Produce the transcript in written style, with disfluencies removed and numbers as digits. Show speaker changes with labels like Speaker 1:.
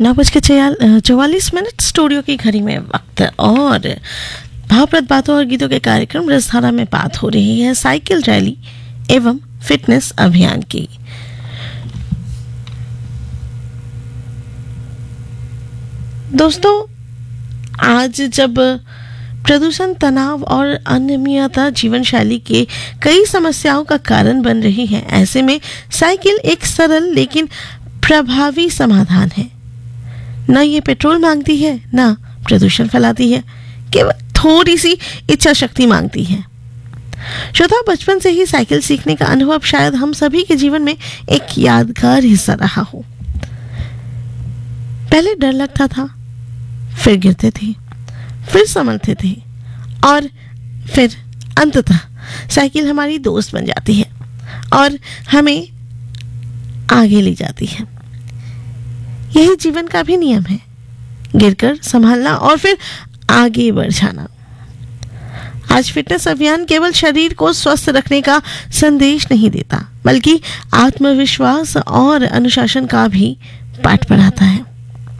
Speaker 1: 9:44 studio की घड़ी में वक्त और भावप्रद बातों और गीतों के कार्यक्रम रसधारा में बात हो रही है साइकिल रैली एवं फिटनेस अभियान की। दोस्तों, आज जब प्रदूषण, तनाव और अनियमितता जीवन शैली के कई समस्याओं का कारण बन रही है, ऐसे में साइकिल एक सरल लेकिन प्रभावी समाधान है। न ये पेट्रोल मांगती है, न प्रदूषण फैलाती है, केवल थोड़ी सी इच्छा शक्ति मांगती है। श्रोता, बचपन से ही साइकिल सीखने का अनुभव शायद हम सभी के जीवन में एक यादगार हिस्सा रहा हो। पहले डर लगता था, फिर गिरते थे, फिर संभलते थे और फिर अंततः साइकिल हमारी दोस्त बन जाती है और हमें आगे ले जाती है। यही जीवन का भी नियम है, गिरकर संभालना और फिर आगे बढ़ जाना। आज फिटनेस अभियान केवल शरीर को स्वस्थ रखने का संदेश नहीं देता, बल्कि आत्मविश्वास और अनुशासन का भी पाठ पढ़ाता है।